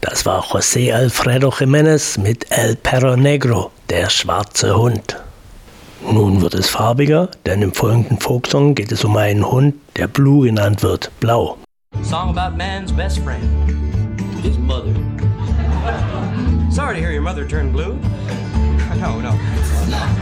Das war José Alfredo Jiménez mit El Perro Negro, der schwarze Hund. Nun wird es farbiger, denn im folgenden Folksong geht es um einen Hund, der Blue genannt wird, blau. Song about man's best friend, his mother. Sorry to hear your mother turned blue. No.